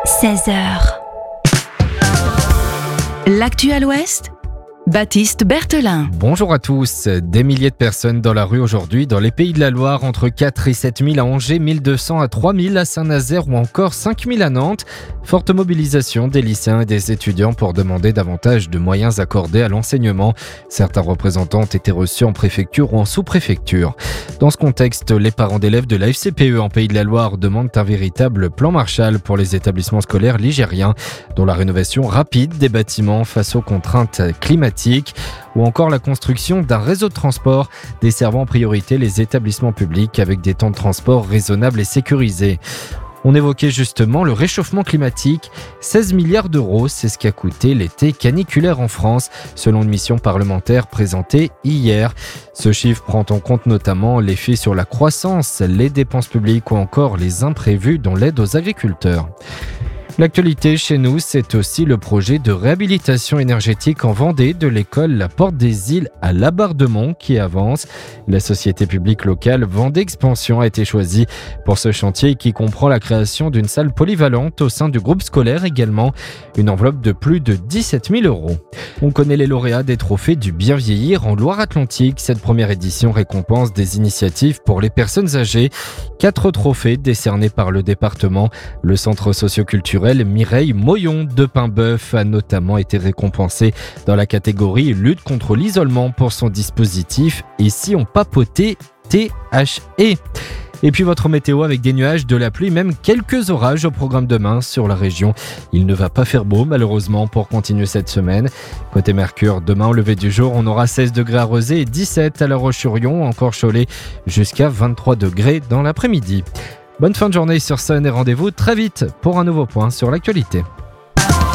16h. L'actu à l'Ouest, Baptiste Berthelin. Bonjour à tous. Des milliers de personnes dans la rue aujourd'hui dans les Pays de la Loire, entre 4 et 7 000 à Angers, 1200 à 3 000 à Saint-Nazaire ou encore 5 000 à Nantes. Forte mobilisation des lycéens et des étudiants pour demander davantage de moyens accordés à l'enseignement. Certains représentants ont été reçus en préfecture ou en sous-préfecture. Dans ce contexte, les parents d'élèves de la FCPE en Pays de la Loire demandent un véritable plan Marshall pour les établissements scolaires ligériens, dont la rénovation rapide des bâtiments face aux contraintes climatiques, ou encore la construction d'un réseau de transport desservant en priorité les établissements publics avec des temps de transport raisonnables et sécurisés. On évoquait justement le réchauffement climatique. 16 milliards d'euros, c'est ce qu'a coûté l'été caniculaire en France, selon une mission parlementaire présentée hier. Ce chiffre prend en compte notamment l'effet sur la croissance, les dépenses publiques ou encore les imprévus dans l'aide aux agriculteurs. L'actualité chez nous, c'est aussi le projet de réhabilitation énergétique en Vendée de l'école La Porte des Îles à Labardemont qui avance. La société publique locale Vendée Expansion a été choisie pour ce chantier qui comprend la création d'une salle polyvalente au sein du groupe scolaire également. Une enveloppe de plus de 17 000 euros. On connaît les lauréats des trophées du bien vieillir en Loire-Atlantique. Cette première édition récompense des initiatives pour les personnes âgées. 4 trophées décernés par le département. Le centre socioculturel Mireille Moyon de Paimboeuf a notamment été récompensé dans la catégorie lutte contre l'isolement pour son dispositif Et si on papotait THE. Et puis votre météo avec des nuages, de la pluie, même quelques orages au programme demain sur la région. Il ne va pas faire beau malheureusement pour continuer cette semaine. Côté Mercure, demain au lever du jour, on aura 16 degrés à Rezé et 17 à La Roche-sur-Yon, encore Cholet, jusqu'à 23 degrés dans l'après-midi. Bonne fin de journée sur Sun et rendez-vous très vite pour un nouveau point sur l'actualité.